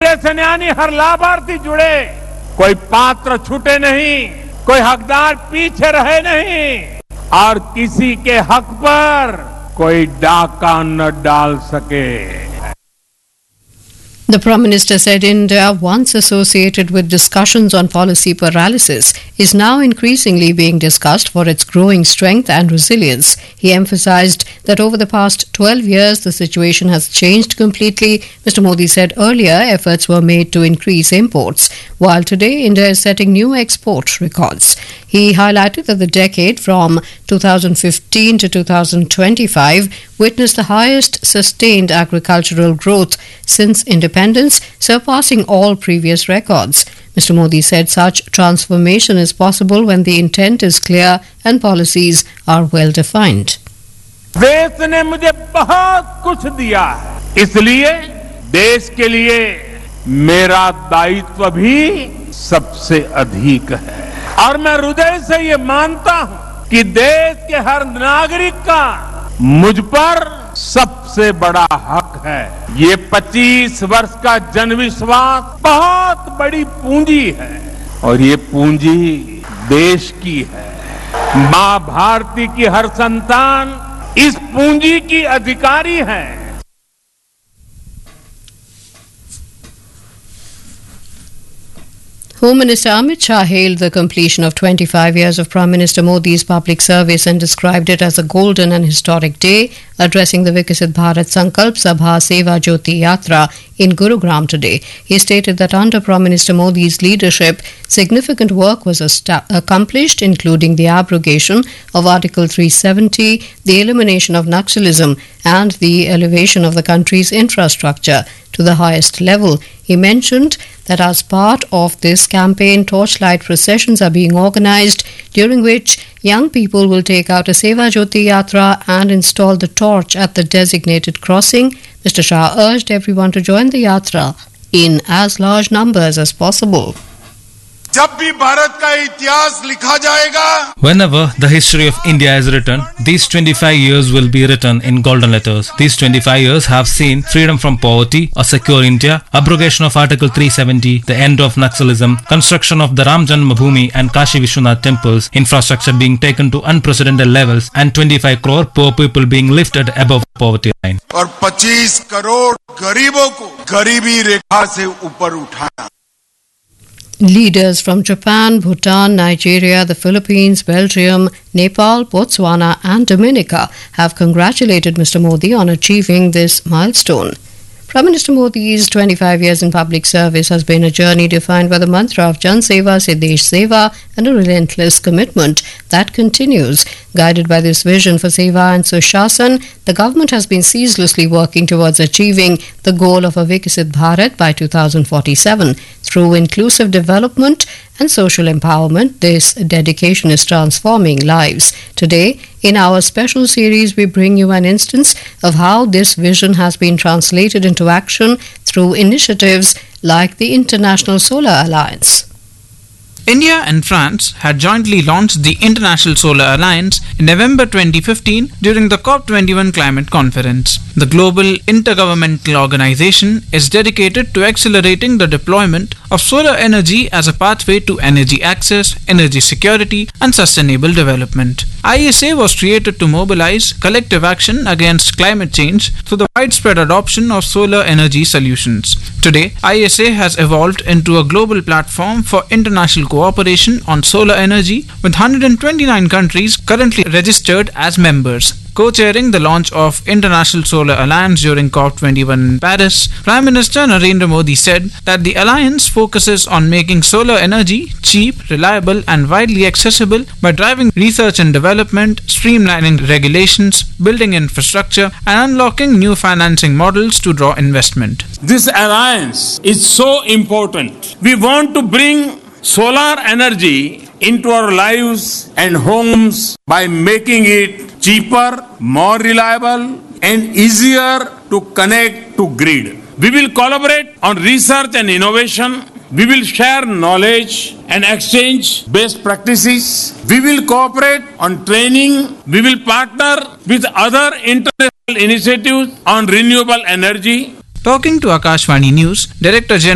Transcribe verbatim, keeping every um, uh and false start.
Registration यानी हर लाभार्थी जुड़े, कोई पात्र छूटे नहीं, कोई हकदार पीछे रहे नहीं और किसी के हक पर कोई डाका न डाल सके। The Prime Minister said India, once associated with discussions on policy paralysis, is now increasingly being discussed for its growing strength and resilience. He emphasized that over the past twelve years, the situation has changed completely. Mister Modi said earlier efforts were made to increase imports, while today India is setting new export records. He highlighted that the decade from two thousand fifteen to two thousand twenty-five witnessed the highest sustained agricultural growth since independence, surpassing all previous records. Mister Modi said such transformation is possible when the intent is clear and policies are well defined. देश ने मुझे बहुत कुछ दिया है, इसलिए देश के लिए मेरा दायित्व भी सबसे अधिक है और मैं हृदय से ये मानता हूं कि देश के हर नागरिक का मुझ पर सबसे बड़ा हक है। ये पच्चीस वर्ष का जनविश्वास बहुत बड़ी पूंजी है और ये पूंजी देश की है। मां भारती की हर संतान इस पूंजी की अधिकारी है। Home Minister Amit Shah hailed the completion of twenty-five years of Prime Minister Modi's public service and described it as a golden and historic day. Addressing the Viksit Bharat Sankalp Sabha Seva Jyoti Yatra in Gurugram today, he stated that under Prime Minister Modi's leadership, significant work was esta- accomplished, including the abrogation of Article three seventy, the elimination of Naxalism, and the elevation of the country's infrastructure to the highest level. He mentioned that as part of this campaign, torchlight processions are being organized, during which young people will take out a Seva Jyoti Yatra and install the torch at the designated crossing. Mister Shah urged everyone to join the Yatra in as large numbers as possible. जब भी भारत का इतिहास लिखा जाएगा, whenever the history of India is written, these twenty-five years will be written in golden letters. These twenty-five years have seen freedom from poverty, a secure India, abrogation of Article three seventy, the end of Naxalism, construction of the Ram Janmabhoomi and Kashi Vishwanath temples, infrastructure being taken to unprecedented levels, and twenty-five crore poor people being lifted above poverty line. और पच्चीस करोड़ गरीबों को गरीबी रेखा से ऊपर उठाना. Leaders from Japan, Bhutan, Nigeria, the Philippines, Belgium, Nepal, Botswana and Dominica have congratulated Mister Modi on achieving this milestone. Prime Minister Modi's twenty-five years in public service has been a journey defined by the mantra of Jan Seva se Desh Seva and a relentless commitment that continues. Guided by this vision for Seva and Sushasan, the government has been ceaselessly working towards achieving the goal of a Viksit Bharat by two thousand forty-seven. Through inclusive development and social empowerment, this dedication is transforming lives. Today, in our special series, we bring you an instance of how this vision has been translated into action through initiatives like the International Solar Alliance. India and France had jointly launched the International Solar Alliance in November twenty fifteen during the COP twenty-one climate conference. The global intergovernmental organization is dedicated to accelerating the deployment of solar energy as a pathway to energy access, energy security, and sustainable development. I S A was created to mobilize collective action against climate change through the widespread adoption of solar energy solutions. Today, I S A has evolved into a global platform for international cooperation on solar energy with one hundred twenty-nine countries currently registered as members. Co-chairing the launch of International Solar Alliance during COP twenty-one in Paris, Prime Minister Narendra Modi said that the alliance focuses on making solar energy cheap, reliable and widely accessible by driving research and development, streamlining regulations, building infrastructure and unlocking new financing models to draw investment. This alliance is so important. We want to bring solar energy into our lives and homes by making it cheaper, more reliable and easier to connect to grid. We will collaborate on research and innovation. We will share knowledge and exchange best practices. We will cooperate on training. We will partner with other international initiatives on renewable energy. Talking to Akashvani News, Director General